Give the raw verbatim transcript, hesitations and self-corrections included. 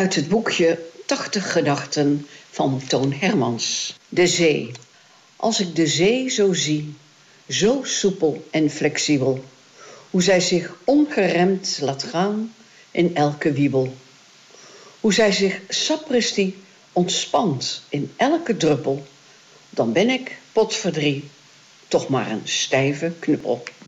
Uit het boekje tachtig gedachten van Toon Hermans. De zee. Als ik de zee zo zie, zo soepel en flexibel, hoe zij zich ongeremd laat gaan in elke wiebel. Hoe zij zich sapristi ontspant in elke druppel, dan ben ik, potverdrie, toch maar een stijve knuppel.